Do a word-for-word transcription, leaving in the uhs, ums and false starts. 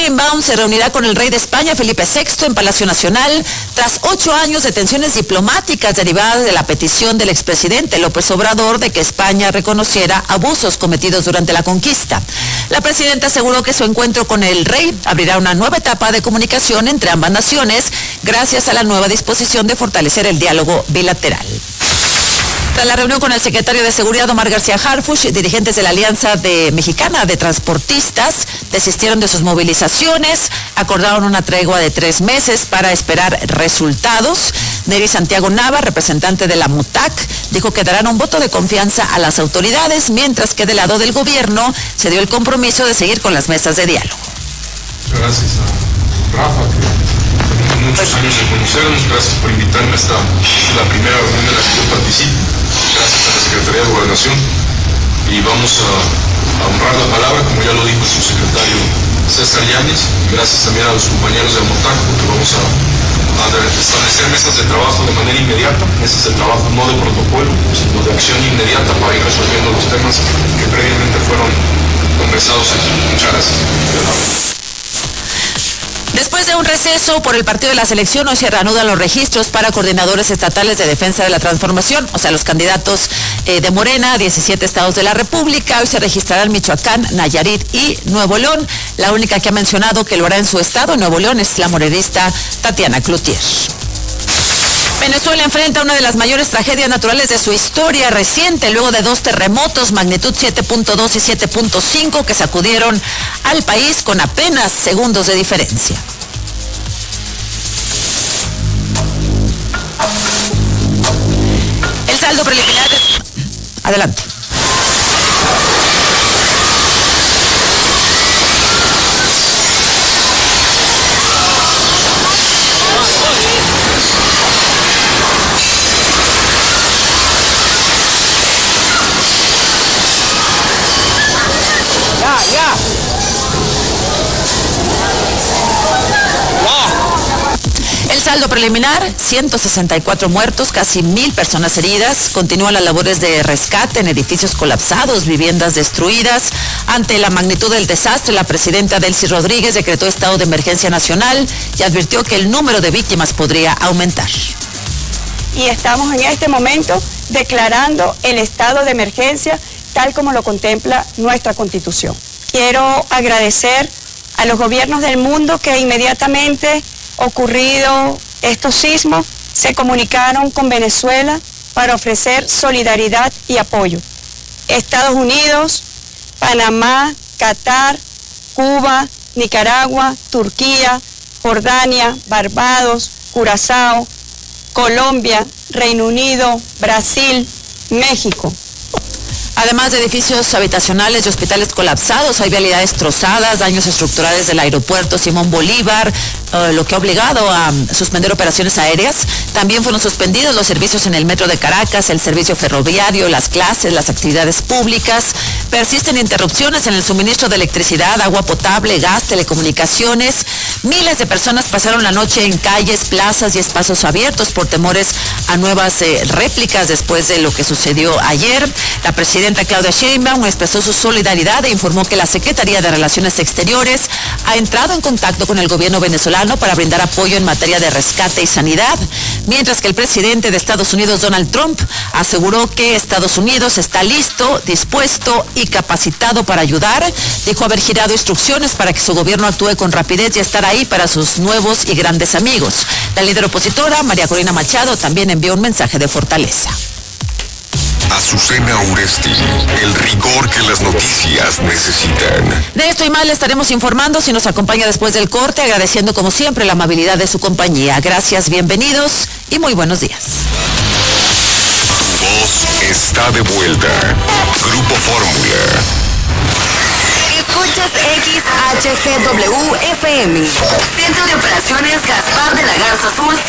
Sheinbaum se reunirá con el rey de España, Felipe sexto, en Palacio Nacional, tras ocho años de tensiones diplomáticas derivadas de la petición del expresidente López Obrador de que España reconociera abusos cometidos durante la conquista. La presidenta aseguró que su encuentro con el rey abrirá una nueva etapa de comunicación entre ambas naciones, gracias a la nueva disposición de fortalecer el diálogo bilateral. Tras la reunión con el secretario de Seguridad, Omar García Harfuch, dirigentes de la Alianza de Mexicana de Transportistas desistieron de sus movilizaciones, acordaron una tregua de tres meses para esperar resultados. Neri Santiago Nava, representante de la MUTAC, dijo que darán un voto de confianza a las autoridades, mientras que del lado del gobierno se dio el compromiso de seguir con las mesas de diálogo. Gracias a Rafa, que tengo muchos años de conocernos. Gracias por invitarme a esta, esta es la primera reunión en la que yo participo. Gracias a la Secretaría de Gobernación. Y vamos a, a honrar la palabra, como ya lo dijo el subsecretario César Yáñez. Y gracias también a los compañeros de MUTAC, porque vamos a, a establecer mesas de trabajo de manera inmediata, mesas de trabajo no de protocolo, sino de acción inmediata para ir resolviendo los temas que previamente fueron conversados aquí. Muchas gracias. Después de un receso por el partido de la selección, hoy se reanudan los registros para coordinadores estatales de defensa de la transformación, o sea, los candidatos eh, de Morena, diecisiete estados de la República. Hoy se registrarán Michoacán, Nayarit y Nuevo León. La única que ha mencionado que lo hará en su estado, Nuevo León, es la morenista Tatiana Cloutier. Venezuela enfrenta una de las mayores tragedias naturales de su historia reciente, luego de dos terremotos, magnitud siete punto dos y siete punto cinco, que sacudieron al país con apenas segundos de diferencia. El saldo preliminar es... Adelante. El saldo preliminar, ciento sesenta y cuatro muertos, casi mil personas heridas. Continúan las labores de rescate en edificios colapsados, viviendas destruidas. Ante la magnitud del desastre, la presidenta Delcy Rodríguez decretó estado de emergencia nacional y advirtió que el número de víctimas podría aumentar. Y estamos en este momento declarando el estado de emergencia tal como lo contempla nuestra Constitución. Quiero agradecer a los gobiernos del mundo que inmediatamente ocurrido estos sismos se comunicaron con Venezuela para ofrecer solidaridad y apoyo. Estados Unidos, Panamá, Qatar, Cuba, Nicaragua, Turquía, Jordania, Barbados, Curazao, Colombia, Reino Unido, Brasil, México. Además de edificios habitacionales y hospitales colapsados, hay vialidades trozadas, daños estructurales del aeropuerto Simón Bolívar, uh, lo que ha obligado a um, suspender operaciones aéreas. También fueron suspendidos los servicios en el metro de Caracas, el servicio ferroviario, las clases, las actividades públicas. Persisten interrupciones en el suministro de electricidad, agua potable, gas, telecomunicaciones. Miles de personas pasaron la noche en calles, plazas y espacios abiertos por temores a nuevas eh, réplicas después de lo que sucedió ayer. La presidenta Claudia Sheinbaum expresó su solidaridad e informó que la Secretaría de Relaciones Exteriores ha entrado en contacto con el gobierno venezolano para brindar apoyo en materia de rescate y sanidad, mientras que el presidente de Estados Unidos, Donald Trump, aseguró que Estados Unidos está listo, dispuesto y capacitado para ayudar. Dijo haber girado instrucciones para que su gobierno actúe con rapidez y estar ahí para sus nuevos y grandes amigos. La líder opositora, María Corina Machado, también envió un mensaje de fortaleza. Azucena Uresti, el rigor que las noticias necesitan. De esto y más le estaremos informando si nos acompaña después del corte, agradeciendo como siempre la amabilidad de su compañía. Gracias, bienvenidos y muy buenos días. Tu voz está de vuelta. Grupo Fórmula. Escuchas X H G W F M. Centro de Operaciones Gaspar de la Garza Azul